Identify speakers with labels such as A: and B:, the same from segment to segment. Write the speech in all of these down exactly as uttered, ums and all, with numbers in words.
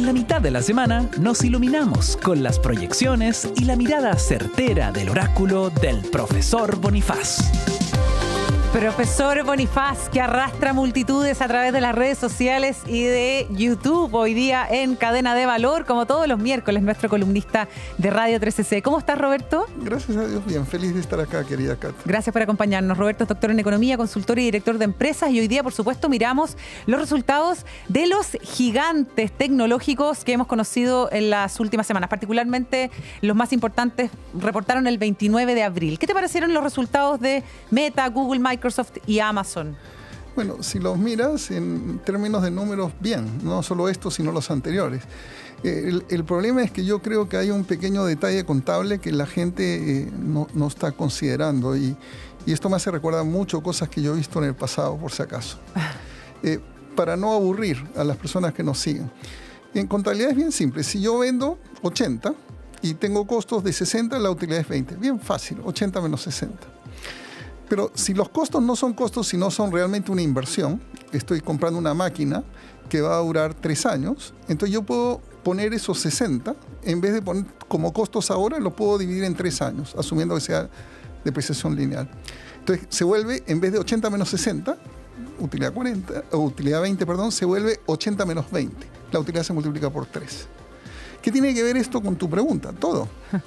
A: En la mitad de la semana nos iluminamos con las proyecciones y la mirada certera del oráculo del profesor Bonifaz.
B: Profesor Bonifaz, que arrastra multitudes a través de las redes sociales y de YouTube, hoy día en Cadena de Valor, como todos los miércoles, nuestro columnista de Radio tres C C. ¿Cómo estás, Roberto?
C: Gracias a Dios, bien, feliz de estar acá, querida Kat.
B: Gracias por acompañarnos. Roberto es doctor en Economía, consultor y director de empresas, y hoy día, por supuesto, miramos los resultados de los gigantes tecnológicos que hemos conocido en las últimas semanas. Particularmente, los más importantes reportaron el veintinueve de abril. ¿Qué te parecieron los resultados de Meta, Google, Microsoft? Microsoft y Amazon?
C: Bueno, si los miras en términos de números, bien, no solo estos, sino los anteriores. Eh, el, el problema es que yo creo que hay un pequeño detalle contable que la gente eh, no, no está considerando y, y esto me hace recordar mucho cosas que yo he visto en el pasado, por si acaso. Eh, para no aburrir a las personas que nos siguen. En contabilidad es bien simple. Si yo vendo ochenta y tengo costos de sesenta, la utilidad es veinte. Bien fácil, ochenta menos sesenta. Pero si los costos no son costos, sino son realmente una inversión, estoy comprando una máquina que va a durar tres años, entonces yo puedo poner esos sesenta, en vez de poner como costos ahora, lo puedo dividir en tres años, asumiendo que sea depreciación lineal. Entonces se vuelve, en vez de ochenta menos sesenta, utilidad cuarenta, o utilidad veinte, perdón, se vuelve ochenta menos veinte. La utilidad se multiplica por tres. ¿Qué tiene que ver esto con tu pregunta? Todo.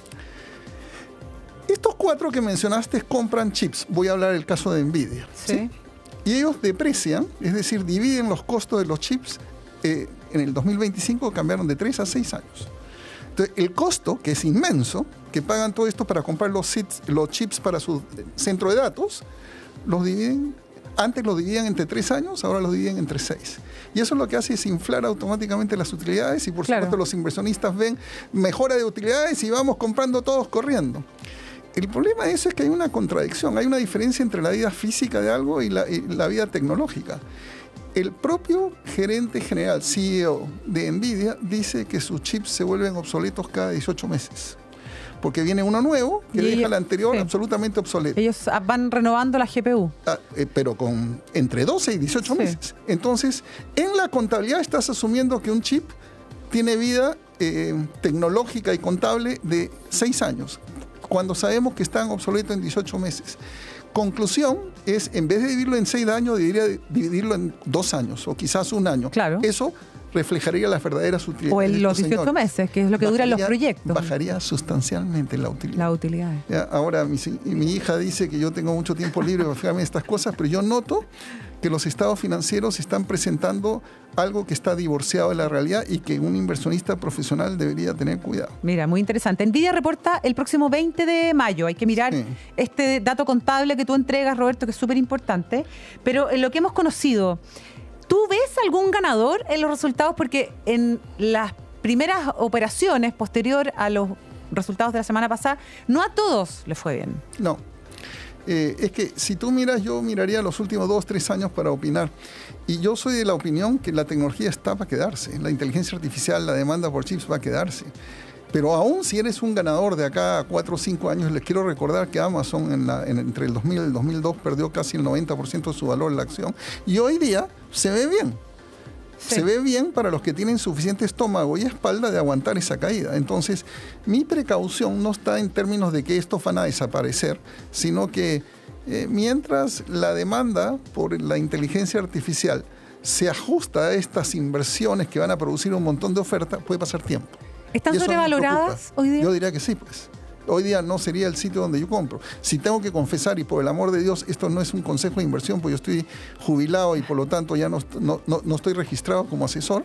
C: Estos cuatro que mencionaste compran chips. Voy a hablar del caso de Nvidia.
B: Sí.
C: ¿sí? Y ellos deprecian, es decir, dividen los costos de los chips. Eh, en el dos mil veinticinco cambiaron de tres a seis años. Entonces, el costo, que es inmenso, que pagan todo esto para comprar los, chips, los chips para su centro de datos, los dividen, antes los dividían entre tres años, ahora los dividen entre seis. Y eso lo que hace es inflar automáticamente las utilidades y, por
B: claro.
C: supuesto, los inversionistas ven mejora de utilidades y vamos comprando todos corriendo. El problema de eso es que hay una contradicción, hay una diferencia entre la vida física de algo y la, y la vida tecnológica. El propio gerente general, C E O de Nvidia, dice que sus chips se vuelven obsoletos cada dieciocho meses. Porque viene uno nuevo que
B: y
C: deja
B: ellos,
C: el anterior sí. absolutamente obsoleto.
B: Ellos van renovando la G P U.
C: Ah, eh, pero con entre doce y dieciocho sí. meses. Entonces, en la contabilidad estás asumiendo que un chip tiene vida eh, tecnológica y contable de seis años. Cuando sabemos que están obsoletos en dieciocho meses. Conclusión es, en vez de dividirlo en seis años, debería dividirlo en dos años o quizás un año.
B: Claro.
C: Eso reflejaría las verdaderas utilidades.
B: O en los dieciocho meses, que es lo que
C: bajaría,
B: duran los proyectos.
C: Bajaría sustancialmente la utilidad.
B: La utilidad.
C: Ya, ahora, mi, mi hija dice que yo tengo mucho tiempo libre para fijarme en estas cosas, pero yo noto que los estados financieros están presentando algo que está divorciado de la realidad y que un inversionista profesional debería tener cuidado.
B: Mira, muy interesante. Nvidia reporta el próximo veinte de mayo. Hay que mirar sí. este dato contable que tú entregas, Roberto, que es súper importante. Pero en lo que hemos conocido, ¿tú ves algún ganador en los resultados? Porque en las primeras operaciones, posterior a los resultados de la semana pasada, no a todos les fue bien.
C: No. Eh, es que si tú miras, yo miraría los últimos dos, tres años para opinar. Y yo soy de la opinión que la tecnología está para quedarse. La inteligencia artificial, la demanda por chips va a quedarse. Pero aún si eres un ganador de acá a cuatro o cinco años, les quiero recordar que Amazon en la, en, entre el dos mil y el dos mil dos perdió casi el noventa por ciento de su valor en la acción. Y hoy día se ve bien. Sí. Se ve bien para los que tienen suficiente estómago y espalda de aguantar esa caída. Entonces, mi precaución no está en términos de que estos van a desaparecer, sino que eh, mientras la demanda por la inteligencia artificial se ajusta a estas inversiones que van a producir un montón de oferta, puede pasar tiempo.
B: ¿Están sobrevaloradas hoy día?
C: Yo diría que sí, pues. Hoy día no sería el sitio donde yo compro. Si tengo que confesar, y por el amor de Dios, esto no es un consejo de inversión, pues yo estoy jubilado y por lo tanto ya no, no, no, no estoy registrado como asesor.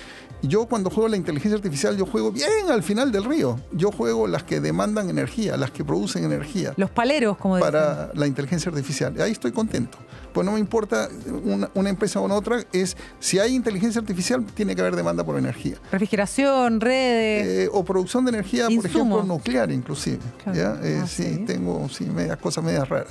C: Yo cuando juego la inteligencia artificial, yo juego bien al final del río. Yo juego las que demandan energía, las que producen energía.
B: Los paleros, como dicen.
C: Para la inteligencia artificial. Ahí estoy contento. Pues no me importa una, una empresa o otra, es si hay inteligencia artificial, tiene que haber demanda por energía.
B: Refrigeración, redes.
C: Eh, o producción de energía,
B: insumos.
C: Por ejemplo, nuclear inclusive.
B: Claro.
C: ¿Ya? Eh,
B: ah,
C: sí,
B: sí,
C: tengo sí, medias, cosas medias raras.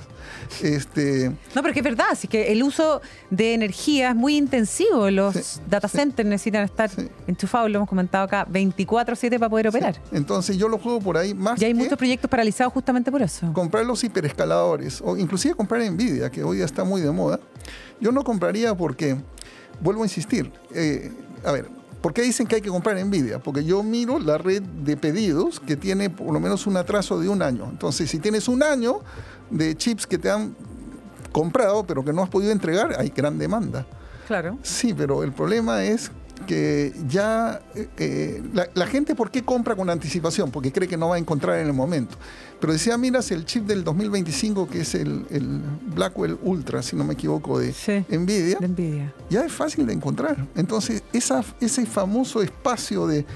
C: Este,
B: no, pero que es verdad, así que el uso de energía es muy intensivo. Los
C: sí,
B: data centers sí. necesitan estar sí. enchufados, lo hemos comentado acá, veinticuatro siete para poder operar.
C: Sí. Entonces yo lo juego por ahí más.
B: Y hay
C: que
B: muchos proyectos paralizados justamente por eso.
C: Comprar los hiperescaladores, o inclusive comprar Nvidia, que hoy día está muy de moda. Yo no compraría porque, vuelvo a insistir, eh, a ver, ¿Por qué dicen que hay que comprar NVIDIA? Porque yo miro la red de pedidos que tiene por lo menos un atraso de un año. Entonces, si tienes un año de chips que te han comprado, pero que no has podido entregar, hay gran demanda.
B: Claro.
C: Sí, pero el problema es que ya eh, la, la gente, ¿por qué compra con anticipación? Porque cree que no va a encontrar en el momento. Pero decía, miras el chip del dos mil veinticinco, que es el, el Blackwell Ultra, si no me equivoco, de
B: sí,
C: NVIDIA,
B: de NVIDIA,
C: ya es fácil de encontrar. Entonces, esa, ese famoso espacio de,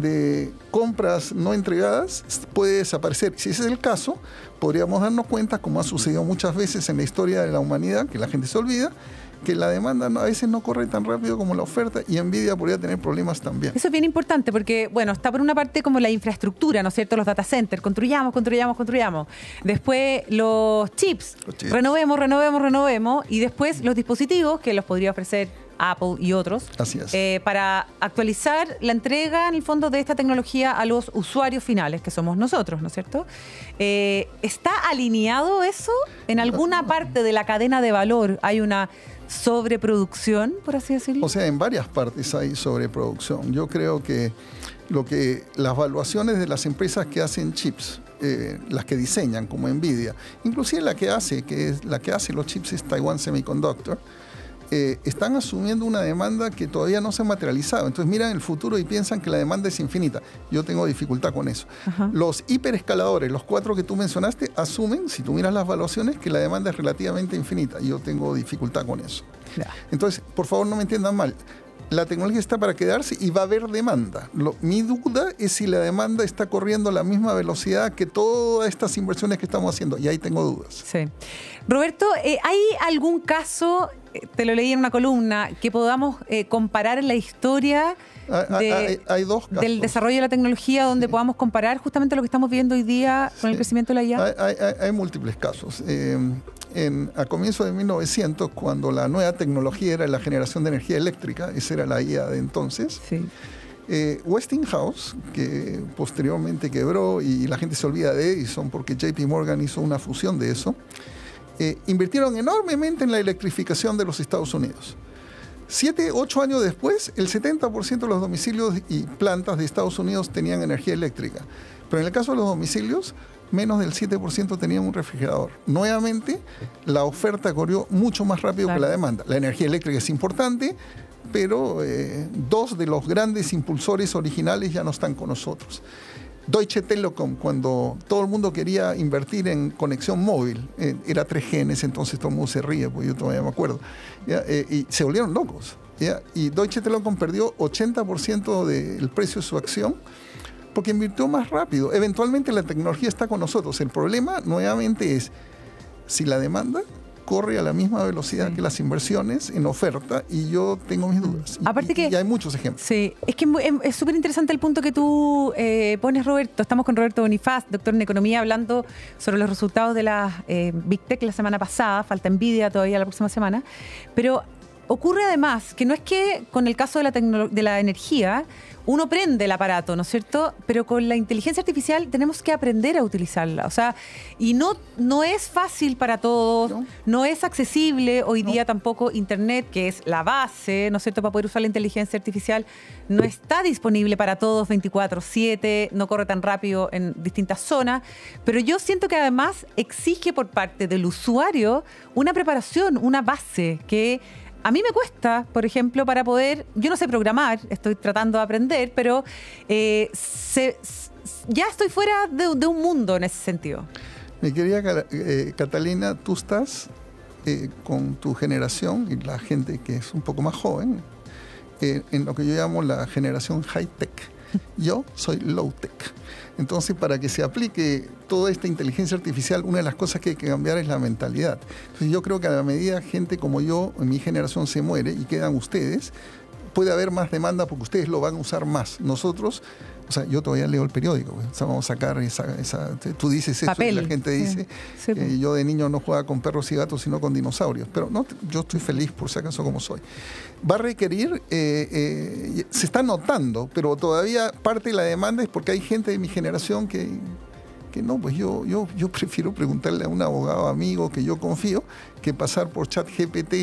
C: de compras no entregadas puede desaparecer. Si ese es el caso, podríamos darnos cuenta, como ha sucedido muchas veces en la historia de la humanidad, que la gente se olvida, que la demanda no, a veces no corre tan rápido como la oferta, y NVIDIA podría tener problemas también.
B: Eso es bien importante porque, bueno, está por una parte como la infraestructura, ¿no es cierto? Los data centers, construyamos, construyamos, construyamos. Después los chips,
C: Los chips.
B: renovemos, renovemos, renovemos. Y después los dispositivos que los podría ofrecer Apple y otros.
C: Así es.
B: Eh, para actualizar la entrega, en el fondo, de esta tecnología a los usuarios finales, que somos nosotros, ¿no es cierto? Eh, ¿Está alineado eso? ¿En alguna parte de la cadena de valor hay una sobreproducción, por así decirlo?
C: O sea, en varias partes hay sobreproducción. Yo creo que lo que las valuaciones de las empresas que hacen chips, eh, las que diseñan como NVIDIA, inclusive la que hace, que es la que hace los chips es Taiwan Semiconductor, eh, están asumiendo una demanda que todavía no se ha materializado. Entonces miran el futuro y piensan que la demanda es infinita. Yo tengo dificultad con eso.
B: Ajá.
C: Los hiperescaladores, los cuatro que tú mencionaste, asumen, si tú miras las valuaciones, que la demanda es relativamente infinita. Yo tengo dificultad con eso.
B: Claro.
C: Entonces, por favor, no me entiendan mal. La tecnología está para quedarse y va a haber demanda. Lo, mi duda es si la demanda está corriendo a la misma velocidad que todas estas inversiones que estamos haciendo. Y ahí tengo dudas.
B: Sí. Roberto, eh, ¿hay algún caso, eh, te lo leí en una columna, que podamos eh, comparar en la historia de,
C: hay, hay, hay dos casos.
B: del desarrollo de la tecnología donde sí. podamos comparar justamente lo que estamos viendo hoy día con sí. el crecimiento de la I A?
C: Hay, hay, hay múltiples casos. Eh, En, a comienzos de mil novecientos, cuando la nueva tecnología era la generación de energía eléctrica, esa era la I A de entonces,
B: sí.
C: eh, Westinghouse, que posteriormente quebró y la gente se olvida de Edison porque J P Morgan hizo una fusión de eso, eh, invirtieron enormemente en la electrificación de los Estados Unidos. Siete, ocho años después, el setenta por ciento de los domicilios y plantas de Estados Unidos tenían energía eléctrica. Pero en el caso de los domicilios, menos del siete por ciento tenían un refrigerador. Nuevamente, la oferta corrió mucho más rápido claro. que la demanda. La energía eléctrica es importante, pero eh, dos de los grandes impulsores originales ya no están con nosotros. Deutsche Telekom, cuando todo el mundo quería invertir en conexión móvil, eh, era tres G en ese entonces, todo el mundo se ríe, porque yo todavía me acuerdo, ¿ya? Eh, y se volvieron locos, ¿ya? Y Deutsche Telekom perdió ochenta por ciento del precio de su acción porque invirtió más rápido. Eventualmente la tecnología está con nosotros. El problema nuevamente es si la demanda corre a la misma velocidad sí. que las inversiones en oferta, y yo tengo mis dudas.
B: Aparte
C: y,
B: que,
C: y hay muchos ejemplos.
B: Sí, es que es súper interesante el punto que tú eh, pones, Roberto. Estamos con Roberto Bonifaz, doctor en Economía, hablando sobre los resultados de la eh, Big Tech la semana pasada. Falta NVIDIA todavía la próxima semana. Pero ocurre además que no es que con el caso de la, de la energía uno prende el aparato, ¿no es cierto? Pero con la inteligencia artificial tenemos que aprender a utilizarla. O sea, y no, no es fácil para todos, no, no es accesible hoy no. día tampoco Internet, que es la base, ¿no es cierto?, para poder usar la inteligencia artificial. No está disponible para todos veinticuatro siete, no corre tan rápido en distintas zonas. Pero yo siento que además exige por parte del usuario una preparación, una base que a mí me cuesta, por ejemplo, para poder... Yo no sé programar, estoy tratando de aprender, pero eh, se, ya estoy fuera de, de un mundo en ese sentido.
C: Mi querida eh, Catalina, tú estás eh, con tu generación y la gente que es un poco más joven eh, en lo que yo llamo la generación high-tech. Yo soy low-tech. Entonces, para que se aplique toda esta inteligencia artificial, una de las cosas que hay que cambiar es la mentalidad. Entonces, yo creo que a la medida gente como yo, en mi generación, se muere y quedan ustedes, puede haber más demanda porque ustedes lo van a usar más. Nosotros, o sea, yo todavía leo el periódico, o sea, vamos a sacar esa, esa... Tú dices eso
B: Papel.
C: Y la gente dice
B: sí. Sí.
C: que yo de niño no jugaba con perros y gatos, sino con dinosaurios. Pero no, yo estoy feliz por si acaso como soy. Va a requerir, eh, eh, se está notando, pero todavía parte de la demanda es porque hay gente de mi generación que... que no, pues yo, yo, yo prefiero preguntarle a un abogado amigo que yo confío que pasar por ChatGPT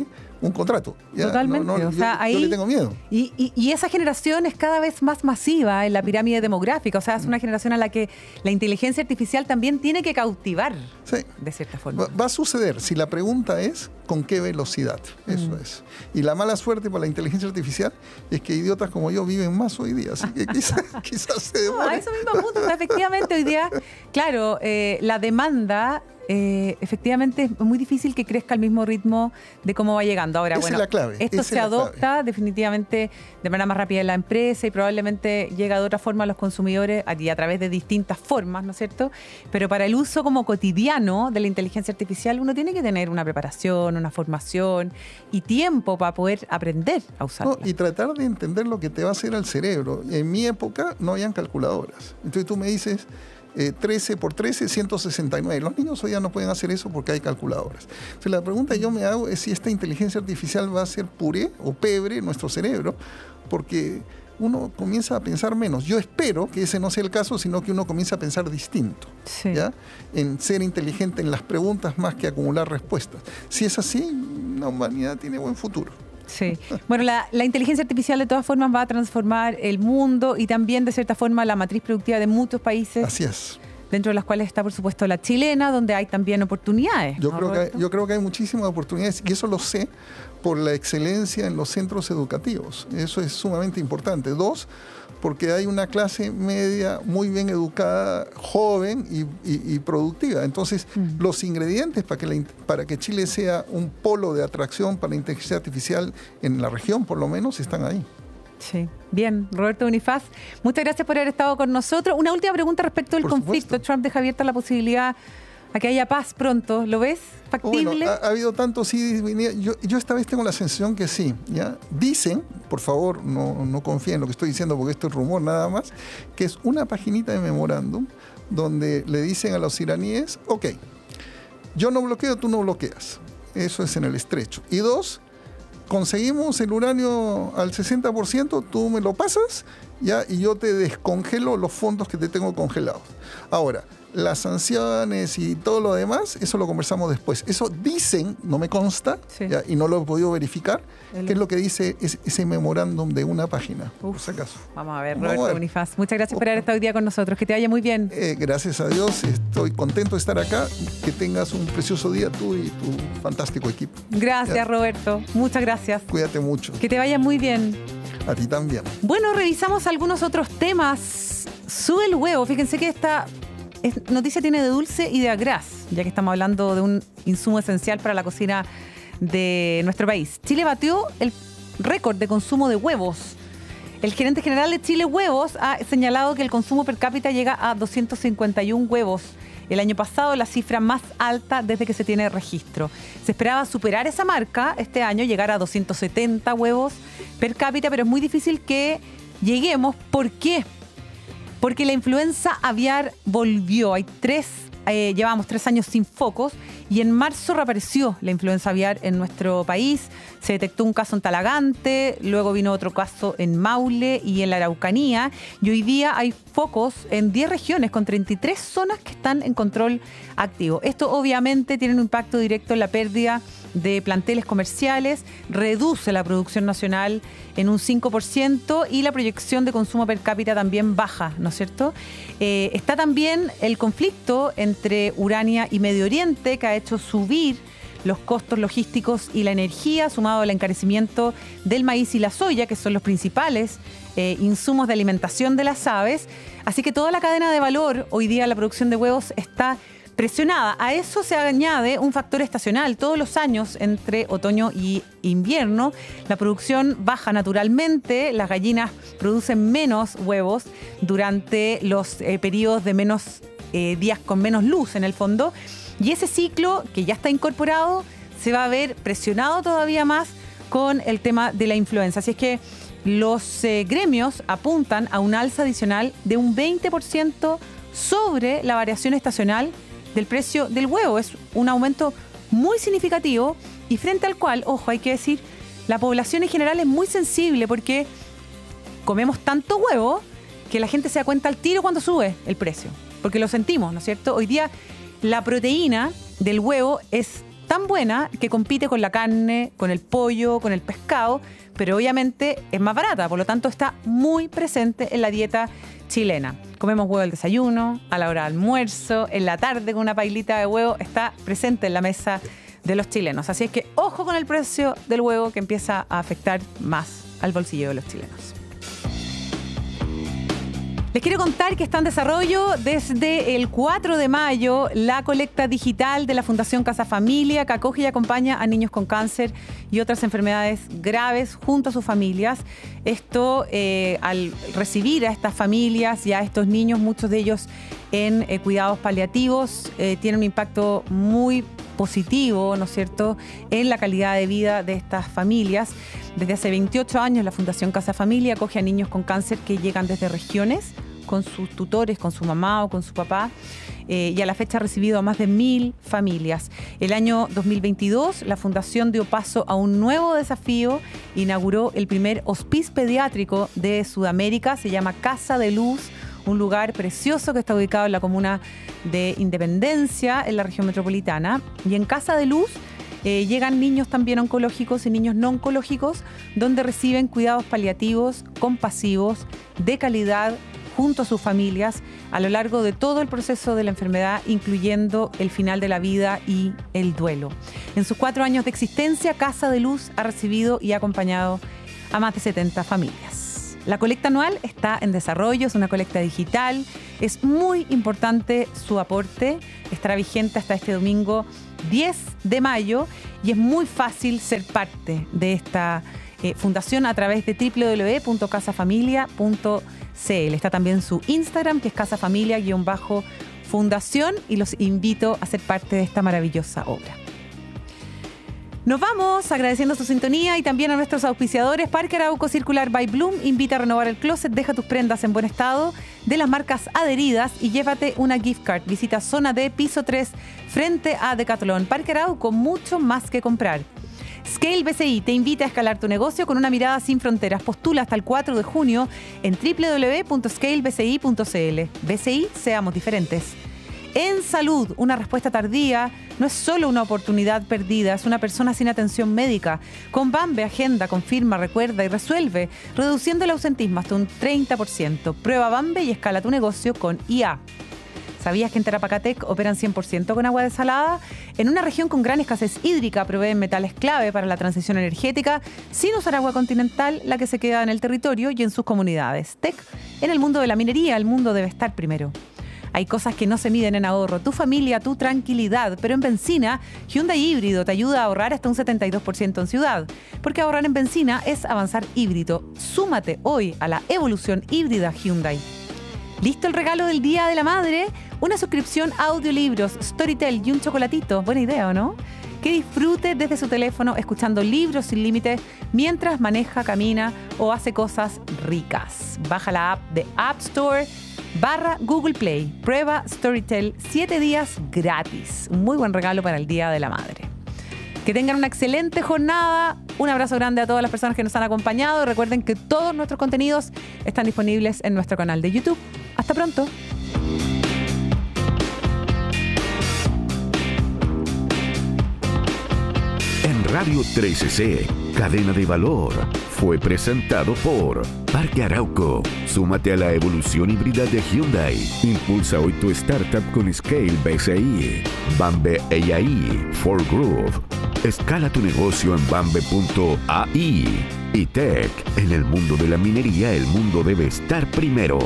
C: un contrato. ¿Ya?
B: Totalmente.
C: No, no,
B: o
C: yo,
B: sea, ahí,
C: yo le tengo miedo.
B: Y, y, y esa generación es cada vez más masiva en la pirámide demográfica. O sea, es una generación a la que la inteligencia artificial también tiene que cautivar, sí. de cierta forma.
C: Va, va a suceder si la pregunta es ¿con qué velocidad? Eso mm. es. Y la mala suerte para la inteligencia artificial es que idiotas como yo viven más hoy día. Así que quizás, quizás se demore.
B: No, a eso mismo punto. O sea, efectivamente, hoy día, claro, eh, la demanda... Eh, efectivamente es muy difícil que crezca al mismo ritmo de cómo va llegando. Ahora,
C: esa
B: bueno,
C: es la clave,
B: esto se adopta clave. definitivamente de manera más rápida en la empresa y probablemente llega de otra forma a los consumidores y a través de distintas formas, ¿no es cierto? Pero para el uso como cotidiano de la inteligencia artificial uno tiene que tener una preparación, una formación y tiempo para poder aprender a usarla.
C: No, y tratar de entender lo que te va a hacer al cerebro. En mi época no habían calculadoras. Entonces tú me dices... Eh, trece por trece, ciento sesenta y nueve. Los niños hoy ya no pueden hacer eso porque hay calculadoras. Entonces, la pregunta que yo me hago es si esta inteligencia artificial va a ser puré o pebre en nuestro cerebro, porque uno comienza a pensar menos. Yo espero que ese no sea el caso, sino que uno comience a pensar distinto, sí. ¿ya? En ser inteligente en las preguntas más que acumular respuestas. Si es así, la humanidad tiene buen futuro.
B: Sí. Bueno, la, la inteligencia artificial de todas formas va a transformar el mundo y también de cierta forma la matriz productiva de muchos países.
C: Así es.
B: Dentro de las cuales está por supuesto la chilena, donde hay también oportunidades.
C: Yo,
B: ¿no,
C: creo, que hay, yo creo que hay muchísimas oportunidades y eso lo sé por la excelencia en los centros educativos. Eso es sumamente importante. Dos, porque hay una clase media muy bien educada, joven y, y, y productiva. Entonces, mm. los ingredientes para que, la, para que Chile sea un polo de atracción para la inteligencia artificial en la región, por lo menos, están ahí.
B: Sí, bien. Roberto Bonifaz, muchas gracias por haber estado con nosotros. Una última pregunta respecto del por conflicto. Supuesto. Trump deja abierta la posibilidad a que haya paz pronto. ¿Lo ves factible?
C: Bueno, ha, ha habido tantos sí. Yo, yo esta vez tengo la sensación que sí. ¿ya? Dicen, por favor, no, no confíen en lo que estoy diciendo porque esto es rumor nada más, que es una paginita de memorándum donde le dicen a los iraníes, ok, yo no bloqueo, tú no bloqueas. Eso es en el estrecho. Y dos, conseguimos el uranio al sesenta por ciento, tú me lo pasas ya y yo te descongelo los fondos que te tengo congelados. Ahora, las sanciones y todo lo demás, eso lo conversamos después. Eso dicen, no me consta, sí. ya, y no lo he podido verificar, El... qué es lo que dice ese, ese memorándum de una página, Uf. por si acaso.
B: Vamos a ver, Roberto Vamos a ver. Bonifaz. Muchas gracias por haber estado hoy día con nosotros. Que te vaya muy bien.
C: Eh, gracias a Dios, estoy contento de estar acá. Que tengas un precioso día tú y tu fantástico equipo.
B: Gracias,
C: ya.
B: Roberto. Muchas gracias.
C: Cuídate mucho.
B: Que te vaya muy bien.
C: A ti también.
B: Bueno, revisamos algunos otros temas. Sube el huevo. Fíjense que esta... noticia tiene de dulce y de agraz, ya que estamos hablando de un insumo esencial para la cocina de nuestro país. Chile batió el récord de consumo de huevos. El gerente general de Chile Huevos ha señalado que el consumo per cápita llega a doscientos cincuenta y un huevos. El año pasado, la cifra más alta desde que se tiene registro. Se esperaba superar esa marca este año, llegar a doscientos setenta huevos per cápita, pero es muy difícil que lleguemos. ¿Por qué? Porque la influenza aviar volvió. Hay tres, eh, llevamos tres años sin focos y en marzo reapareció la influenza aviar en nuestro país. Se detectó un caso en Talagante, luego vino otro caso en Maule y en la Araucanía. Y hoy día hay focos en diez regiones con treinta y tres zonas que están en control activo. Esto obviamente tiene un impacto directo en la pérdida de planteles comerciales, reduce la producción nacional en un cinco por ciento y la proyección de consumo per cápita también baja, ¿no es cierto? Eh, está también el conflicto entre Urania y Medio Oriente, que ha hecho subir los costos logísticos y la energía, sumado al encarecimiento del maíz y la soya, que son los principales eh, insumos de alimentación de las aves. Así que toda la cadena de valor, hoy día la producción de huevos está presionada. A eso se añade un factor estacional. Todos los años, entre otoño y invierno, la producción baja naturalmente. Las gallinas producen menos huevos durante los eh, periodos de menos eh, días con menos luz en el fondo. Y ese ciclo, que ya está incorporado, se va a ver presionado todavía más con el tema de la influenza. Así es que los eh, gremios apuntan a un alza adicional de un veinte por ciento sobre la variación estacional del precio del huevo. Es un aumento muy significativo y frente al cual, ojo, hay que decir, la población en general es muy sensible porque comemos tanto huevo que la gente se da cuenta al tiro cuando sube el precio, porque lo sentimos, ¿no es cierto? Hoy día la proteína del huevo es tan tan buena que compite con la carne, con el pollo, con el pescado, pero obviamente es más barata, por lo tanto está muy presente en la dieta chilena. Comemos huevo al desayuno, a la hora del almuerzo, en la tarde con una pailita de huevo, está presente en la mesa de los chilenos. Así es que ojo con el precio del huevo, que empieza a afectar más al bolsillo de los chilenos. Les quiero contar que está en desarrollo desde el cuatro de mayo la colecta digital de la Fundación Casa Familia, que acoge y acompaña a niños con cáncer y otras enfermedades graves junto a sus familias. Esto, eh, al recibir a estas familias y a estos niños, muchos de ellos en eh, cuidados paliativos, eh, tiene un impacto muy positivo, ¿no es cierto?, en la calidad de vida de estas familias. Desde hace veintiocho años la Fundación Casa Familia acoge a niños con cáncer que llegan desde regiones con sus tutores, con su mamá o con su papá, eh, y a la fecha ha recibido a más de mil familias. El año dos mil veintidós la Fundación dio paso a un nuevo desafío, inauguró el primer hospice pediátrico de Sudamérica, se llama Casa de Luz, un lugar precioso que está ubicado en la comuna de Independencia, en la región metropolitana. Y en Casa de Luz eh, llegan niños también oncológicos y niños no oncológicos, donde reciben cuidados paliativos, compasivos, de calidad, junto a sus familias, a lo largo de todo el proceso de la enfermedad, incluyendo el final de la vida y el duelo. En sus cuatro años de existencia, Casa de Luz ha recibido y acompañado a más de setenta familias. La colecta anual está en desarrollo, es una colecta digital. Es muy importante su aporte. Estará vigente hasta este domingo diez de mayo y es muy fácil ser parte de esta eh, fundación a través de doble u doble u doble u punto casa familia punto c l. Está también su Instagram, que es casafamilia-fundación, y los invito a ser parte de esta maravillosa obra. Nos vamos agradeciendo su sintonía y también a nuestros auspiciadores. Parque Arauco Circular by Bloom invita a renovar el closet, deja tus prendas en buen estado de las marcas adheridas y llévate una gift card. Visita Zona D, piso tres, frente a Decathlon. Parque Arauco, mucho más que comprar. Scale B C I te invita a escalar tu negocio con una mirada sin fronteras. Postula hasta el cuatro de junio en doble u doble u doble u punto scale b c i punto c l. B C I, seamos diferentes. En salud, una respuesta tardía no es solo una oportunidad perdida, es una persona sin atención médica. Con Bambe, agenda, confirma, recuerda y resuelve, reduciendo el ausentismo hasta un treinta por ciento. Prueba Bambe y escala tu negocio con I A. ¿Sabías que en Tarapacatec operan cien por ciento con agua desalada? En una región con gran escasez hídrica proveen metales clave para la transición energética sin usar agua continental, la que se queda en el territorio y en sus comunidades. Tec, en el mundo de la minería, el mundo debe estar primero. Hay cosas que no se miden en ahorro, tu familia, tu tranquilidad, pero en benzina, Hyundai Híbrido te ayuda a ahorrar hasta un setenta y dos por ciento en ciudad, porque ahorrar en benzina es avanzar híbrido. Súmate hoy a la evolución híbrida Hyundai. ¿Listo el regalo del Día de la Madre? Una suscripción a audiolibros, Storytel y un chocolatito. Buena idea, ¿o no? Que disfrute desde su teléfono escuchando libros sin límite mientras maneja, camina o hace cosas ricas. Baja la app de App Store barra Google Play. Prueba Storytel siete días gratis. Un muy buen regalo para el Día de la Madre. Que tengan una excelente jornada. Un abrazo grande a todas las personas que nos han acompañado. Recuerden que todos nuestros contenidos están disponibles en nuestro canal de YouTube. Hasta pronto.
D: En Radio trece C, Cadena de Valor, fue presentado por Parque Arauco. Súmate a la evolución híbrida de Hyundai. Impulsa hoy tu startup con Scale B C I. Bambe A I, For Groove. Escala tu negocio en bambe punto a i. Y Tech, en el mundo de la minería, el mundo debe estar primero.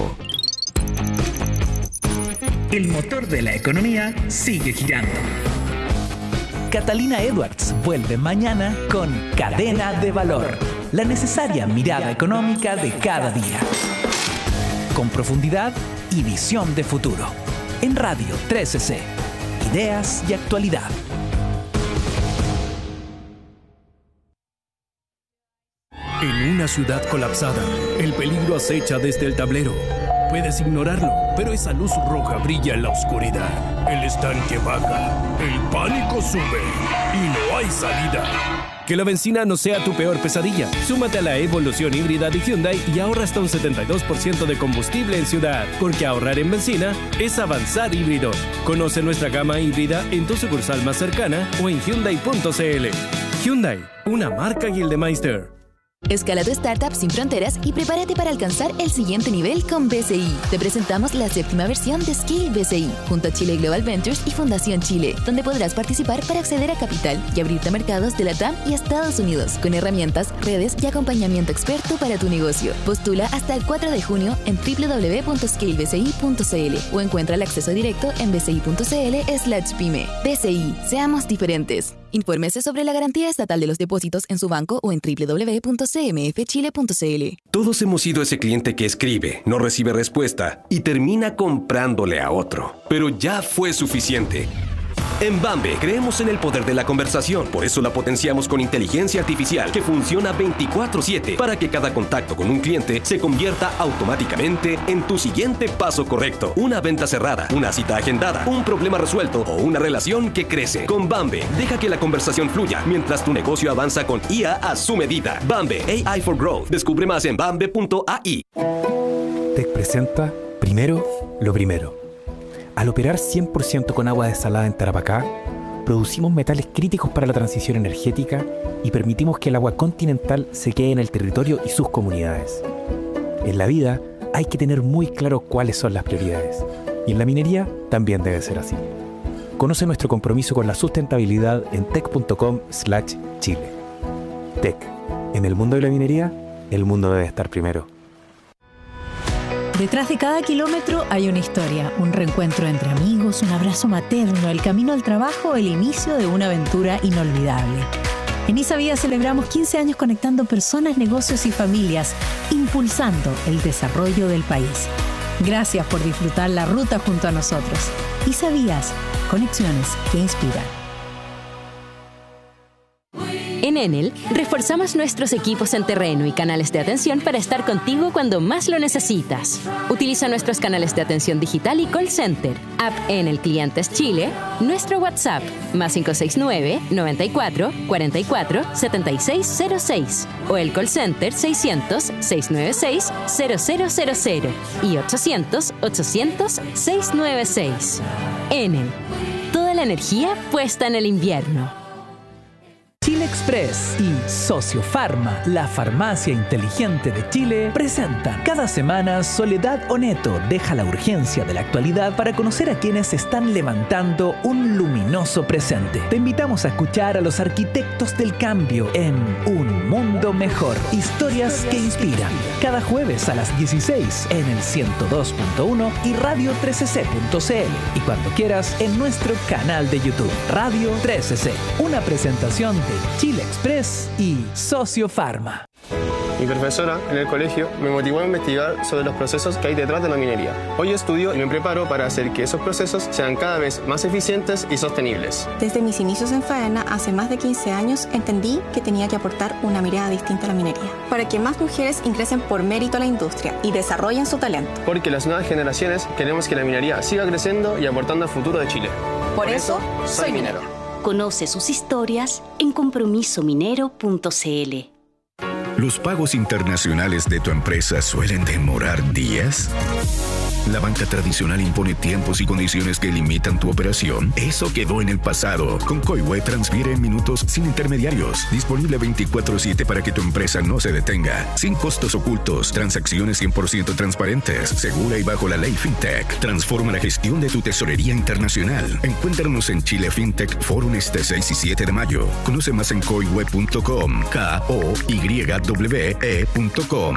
A: El motor de la economía sigue girando. Catalina Edwards vuelve mañana con Cadena de Valor, la necesaria mirada económica de cada día. Con profundidad y visión de futuro. En Radio trece C. Ideas y actualidad.
E: En una ciudad colapsada, el peligro acecha desde el tablero. puedes ignorarlo, pero esa luz roja brilla en la oscuridad. El estanque baja, el pánico sube y no hay salida. Que la benzina no sea tu peor pesadilla. Súmate a la evolución híbrida de Hyundai y ahorra hasta un setenta y dos por ciento de combustible en ciudad. Porque ahorrar en benzina es avanzar híbrido. Conoce nuestra gama híbrida en tu sucursal más cercana o en Hyundai punto c l. Hyundai, una marca Gildemeister.
F: Escala tu startup sin fronteras y prepárate para alcanzar el siguiente nivel con B C I. Te presentamos la séptima versión de Scale B C I, junto a Chile Global Ventures y Fundación Chile, donde podrás participar para acceder a capital y abrirte a mercados de la T A M y Estados Unidos, con herramientas, redes y acompañamiento experto para tu negocio. Postula hasta el cuatro de junio en doble u doble u doble u punto scale b c i punto c l o encuentra el acceso directo en b c i punto c l slash pyme. B C I, seamos diferentes. Infórmese sobre la garantía estatal de los depósitos en su banco o en doble u doble u doble u punto c m f chile punto c l.
G: Todos hemos sido ese cliente que escribe, no recibe respuesta y termina comprándole a otro. Pero ya fue suficiente. En Bambe creemos en el poder de la conversación, por eso la potenciamos con inteligencia artificial que funciona veinticuatro siete para que cada contacto con un cliente se convierta automáticamente en tu siguiente paso correcto. Una venta cerrada, una cita agendada, un problema resuelto o una relación que crece. Con Bambe, deja que la conversación fluya mientras tu negocio avanza con I A a su medida. Bambe, A I for Growth. Descubre más en bambe punto a i.
H: Tech presenta Primero lo Primero. Al operar cien por ciento con agua desalada en Tarapacá, producimos metales críticos para la transición energética y permitimos que el agua continental se quede en el territorio y sus comunidades. En la vida hay que tener muy claro cuáles son las prioridades, y en la minería también debe ser así. Conoce nuestro compromiso con la sustentabilidad en tech punto com slash chile. Tech. En el mundo de la minería, el mundo debe estar primero.
I: Detrás de cada kilómetro hay una historia, un reencuentro entre amigos, un abrazo materno, el camino al trabajo, el inicio de una aventura inolvidable. En Isavía celebramos quince años conectando personas, negocios y familias, impulsando el desarrollo del país. Gracias por disfrutar la ruta junto a nosotros. Isavías, conexiones que inspiran.
J: En Enel, reforzamos nuestros equipos en terreno y canales de atención para estar contigo cuando más lo necesitas. Utiliza nuestros canales de atención digital y call center, App Enel Clientes Chile, nuestro WhatsApp, más cinco seis nueve, noventa y cuatro, cuarenta y cuatro, setenta y seis cero seis, o el call center seiscientos, seiscientos noventa y seis, cero cero cero cero y ochocientos, ochocientos, seiscientos noventa y seis. Enel, toda la energía puesta en el invierno.
A: Chile Express y Sociopharma, la farmacia inteligente de Chile, presentan cada semana Soledad Oneto deja la urgencia de la actualidad para conocer a quienes están levantando un luminoso presente. Te invitamos a escuchar a los arquitectos del cambio en Un Mundo Mejor, historias que inspiran. Cada jueves a las dieciséis en el ciento dos punto uno y radio trece c punto c l y cuando quieras en nuestro canal de YouTube, Radio trece c. Una presentación de Chile Express y Sociopharma.
K: Mi profesora en el colegio me motivó a investigar sobre los procesos que hay detrás de la minería. Hoy estudio y me preparo para hacer que esos procesos sean cada vez más eficientes y sostenibles.
L: Desde mis inicios en Faena, hace más de quince años, entendí que tenía que aportar una mirada distinta a la minería, para que más mujeres ingresen por mérito a la industria y desarrollen su talento.
K: Porque las nuevas generaciones queremos que la minería siga creciendo y aportando al futuro de Chile.
L: Por, por eso, eso, soy minero.
M: Conoce sus historias en compromiso minero punto c l.
D: ¿Los pagos internacionales de tu empresa suelen demorar días? ¿La banca tradicional impone tiempos y condiciones que limitan tu operación? Eso quedó en el pasado. Con Coiweb transfiere en minutos sin intermediarios. Disponible veinticuatro siete para que tu empresa no se detenga. Sin costos ocultos. Transacciones cien por ciento transparentes. Segura y bajo la ley FinTech. Transforma la gestión de tu tesorería internacional. Encuéntranos en Chile FinTech Forum este seis y siete de mayo. Conoce más en coiweb punto com. K O Y W E punto com.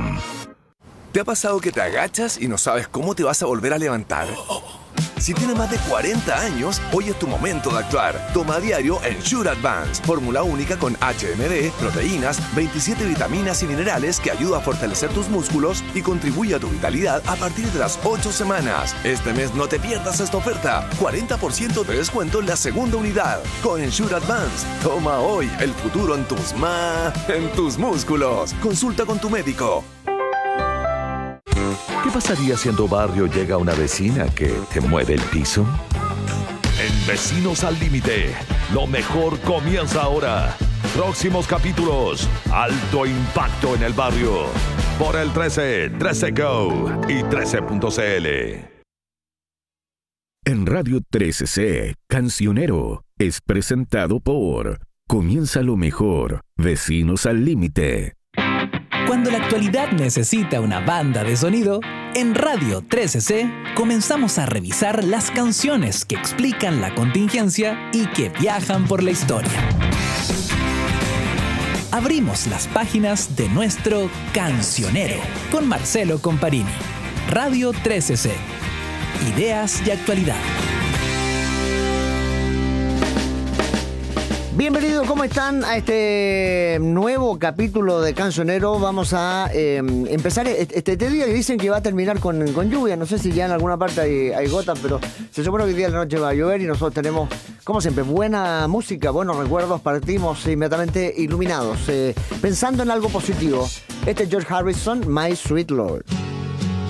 N: ¿Te ha pasado que te agachas y no sabes cómo te vas a volver a levantar? Si tienes más de cuarenta años, hoy es tu momento de actuar. Toma a diario Ensure Advance, fórmula única con H M D, proteínas, veintisiete vitaminas y minerales que ayuda a fortalecer tus músculos y contribuye a tu vitalidad a partir de las ocho semanas. Este mes no te pierdas esta oferta. cuarenta por ciento de descuento en la segunda unidad. Con Ensure Advance, toma hoy el futuro en tus ma... en tus músculos. Consulta con tu médico.
A: ¿Qué
O: pasaría si en tu barrio llega una vecina que te mueve el piso? En Vecinos al Límite, lo mejor comienza ahora. Próximos capítulos, alto impacto en el barrio. Por el trece, trece Go y trece punto c l.
D: En Radio trece C, Cancionero es presentado por Comienza lo mejor, Vecinos al Límite.
A: Cuando la actualidad necesita una banda de sonido, en Radio trece C comenzamos a revisar las canciones que explican la contingencia y que viajan por la historia. Abrimos las páginas de nuestro Cancionero con Marcelo Comparini. Radio trece C. Ideas y actualidad.
P: Bienvenidos, ¿cómo están? A este nuevo capítulo de Cancionero. Vamos a eh, empezar este, este día que dicen que va a terminar con, con lluvia. No sé si ya en alguna parte hay, hay gotas, pero se supone que el día de la noche va a llover y nosotros tenemos, como siempre, buena música, buenos recuerdos. Partimos inmediatamente iluminados, eh, pensando en algo positivo. Este es George Harrison, My Sweet Lord.